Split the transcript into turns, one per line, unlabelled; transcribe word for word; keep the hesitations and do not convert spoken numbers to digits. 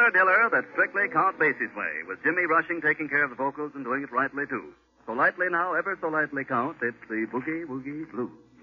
regular Diller that's strictly Count Basie's way, with Jimmy Rushing taking care of the vocals and doing it rightly, too. So lightly now, ever so lightly, Count, it's the Boogie Woogie Blues.